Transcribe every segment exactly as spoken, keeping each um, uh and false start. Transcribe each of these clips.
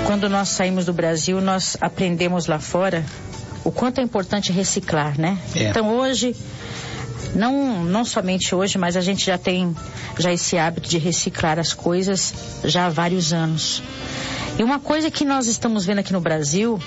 Quando nós saímos do Brasil, nós aprendemos lá fora o quanto é importante reciclar, né? É. Então hoje, não, não somente hoje, mas a gente já tem já esse hábito de reciclar as coisas já há vários anos. E uma coisa que nós estamos vendo aqui no Brasil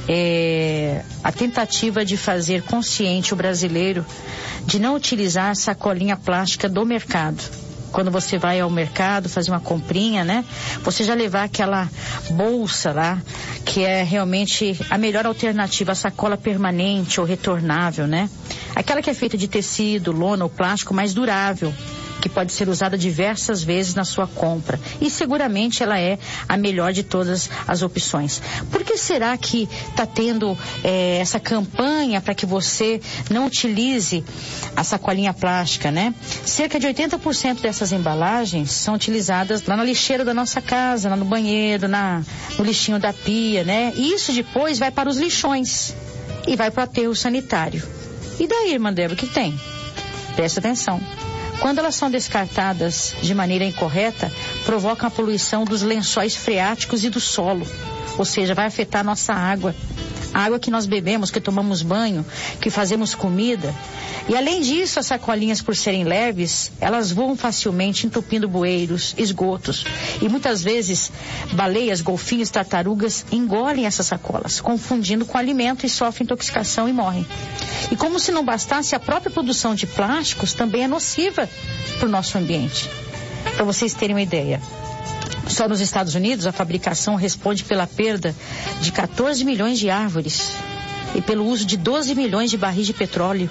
é a tentativa de fazer consciente o brasileiro de não utilizar a sacolinha plástica do mercado. Quando você vai ao mercado fazer uma comprinha, né? Você já levar aquela bolsa lá, que é realmente a melhor alternativa, a sacola permanente ou retornável, né? Aquela que é feita de tecido, lona ou plástico mais durável, que pode ser usada diversas vezes na sua compra. E seguramente ela é a melhor de todas as opções. Por que será que está tendo é, essa campanha para que você não utilize a sacolinha plástica, né? Cerca de oitenta por cento dessas embalagens são utilizadas lá na lixeira da nossa casa, lá no banheiro, na, no lixinho da pia, né? E isso depois vai para os lixões e vai para o aterro sanitário. E daí, irmã Débora, o que tem? Presta atenção. Quando elas são descartadas de maneira incorreta, provocam a poluição dos lençóis freáticos e do solo. Ou seja, vai afetar a nossa água. A água que nós bebemos, que tomamos banho, que fazemos comida. E além disso, as sacolinhas, por serem leves, elas voam facilmente entupindo bueiros, esgotos. E muitas vezes, baleias, golfinhos, tartarugas engolem essas sacolas, confundindo com alimento e sofrem intoxicação e morrem. E como se não bastasse, a própria produção de plásticos também é nociva para o nosso ambiente. Para vocês terem uma ideia, só nos Estados Unidos a fabricação responde pela perda de quatorze milhões de árvores e pelo uso de doze milhões de barris de petróleo.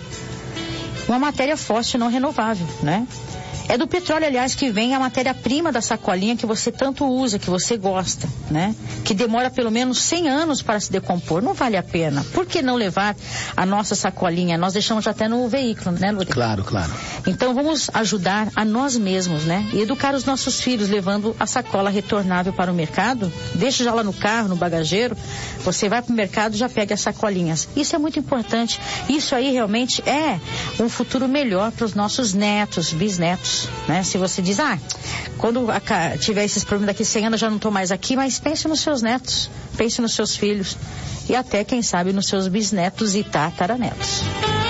Uma matéria fóssil não renovável, né? É do petróleo, aliás, que vem a matéria-prima da sacolinha que você tanto usa, que você gosta, né? Que demora pelo menos cem anos para se decompor. Não vale a pena. Por que não levar a nossa sacolinha? Nós deixamos até no veículo, né, Lúcia? Claro, claro. Então vamos ajudar a nós mesmos, né? E educar os nossos filhos levando a sacola retornável para o mercado. Deixa já lá no carro, no bagageiro. Você vai para o mercado e já pega as sacolinhas. Isso é muito importante. Isso aí realmente é um futuro melhor para os nossos netos, bisnetos. Né? Se você diz, ah, quando a, tiver esses problemas daqui cem anos eu já não estou mais aqui, mas pense nos seus netos, pense nos seus filhos e até, quem sabe, nos seus bisnetos e tataranetos.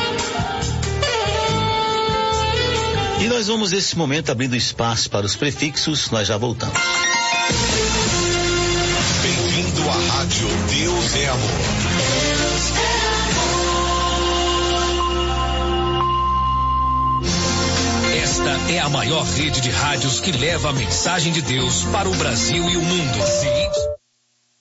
E nós vamos nesse momento abrindo espaço para os prefixos, nós já voltamos. Bem-vindo à Rádio Deus é Amor. Esta é a maior rede de rádios que leva a mensagem de Deus para o Brasil e o mundo. Sim.